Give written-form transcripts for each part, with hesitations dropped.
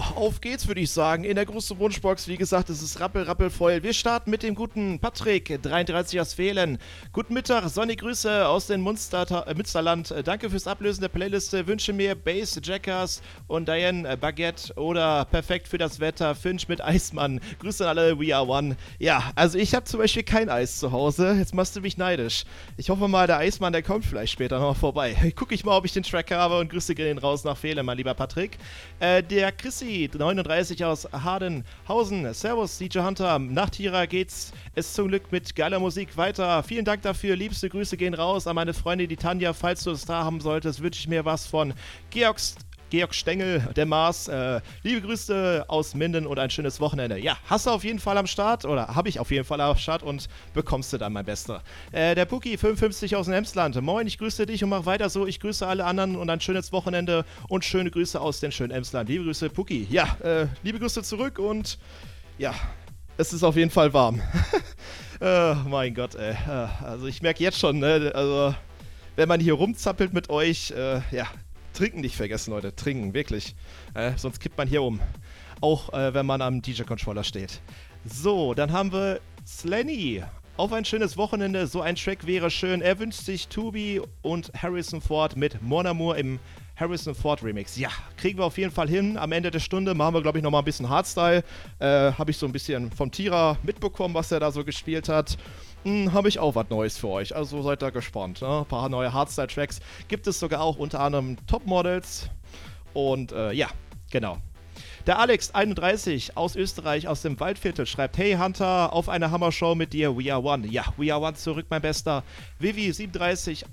auf geht's, würde ich sagen. In der großen Wunschbox, wie gesagt, es ist rappelvoll. Wir starten mit dem guten Patrick, 33 aus Fehlen. Guten Mittag, sonnige Grüße aus dem Münsterland. Danke fürs Ablösen der Playliste. Wünsche mir Bass, Jackers und Diane Baguette oder perfekt für das Wetter, Finch mit Eismann. Grüße an alle, we are one. Ja, also ich habe zum Beispiel kein Eis zu Hause. Jetzt machst du mich neidisch. Ich hoffe mal, der Eismann, der kommt vielleicht später noch vorbei. Gucke ich mal, ob ich den Track habe und Grüße gehen raus nach Fehlen, mein lieber Patrick. Der Chrissy, 39 aus Hardenhausen. Servus, DJ Hunter. Nach Tira geht's es zum Glück mit geiler Musik weiter. Vielen Dank dafür. Liebste Grüße gehen raus an meine Freundin, die Tanja. Falls du es da haben solltest, wünsche ich mir was von Georg Stengel, der Mars. Liebe Grüße aus Minden und ein schönes Wochenende. Ja, hast du auf jeden Fall am Start, oder habe ich auf jeden Fall am Start und bekommst du dann, mein Bester. Der Puki, 55 aus dem Emsland. Moin, ich grüße dich und mach weiter so. Ich grüße alle anderen und ein schönes Wochenende und schöne Grüße aus dem schönen Emsland. Liebe Grüße, Puki. Ja, liebe Grüße zurück und ja, es ist auf jeden Fall warm. Mein Gott, ey. Also ich merke jetzt schon, ne, also wenn man hier rumzappelt mit euch, ja, Trinken nicht vergessen, Leute. Trinken, wirklich. Sonst kippt man hier um. Auch wenn man am DJ-Controller steht. So, dann haben wir Slenny. Auf ein schönes Wochenende. So ein Track wäre schön. Er wünscht sich Tubi und Harrison Ford mit Mon Amour im Harrison Ford Remix. Ja, kriegen wir auf jeden Fall hin. Am Ende der Stunde machen wir, glaube ich, nochmal ein bisschen Hardstyle. Habe ich so ein bisschen vom Tira mitbekommen, was er da so gespielt hat. Habe ich auch was Neues für euch. Also seid da gespannt. Ne? Ein paar neue Hardstyle-Tracks gibt es sogar auch, unter anderem Topmodels. Und ja, genau. Der Alex, 31, aus Österreich, aus dem Waldviertel, schreibt: Hey Hunter, auf eine Hammershow mit dir, we are one. Ja, we are one zurück, mein Bester. Vivi, 27,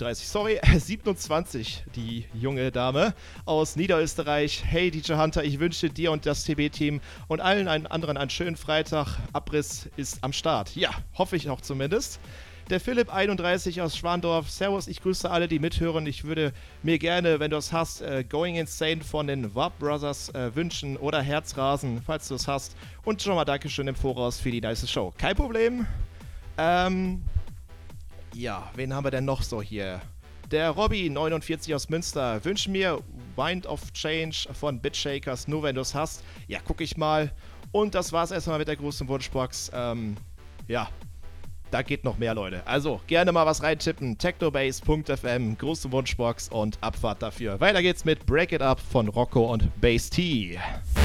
die junge Dame aus Niederösterreich. Hey DJ Hunter, ich wünsche dir und das TB-Team und allen anderen einen schönen Freitag. Abriss ist am Start. Ja, hoffe ich auch zumindest. Der Philipp, 31 aus Schwandorf. Servus, ich grüße alle, die mithören. Ich würde mir gerne, wenn du es hast, Going Insane von den Warp Brothers wünschen oder Herzrasen, falls du es hast. Und schon mal Dankeschön im Voraus für die nice Show. Kein Problem. Ja, wen haben wir denn noch so hier? Der Robby, 49 aus Münster. Wünsche mir Wind of Change von Bitshakers, nur wenn du es hast. Ja, guck ich mal. Und das war's erstmal mit der großen Wunschbox. Ja. Da geht noch mehr, Leute. Also, gerne mal was reintippen. technobase.fm, große Wunschbox und Abfahrt dafür. Weiter geht's mit Break It Up von Rocco und Bass T.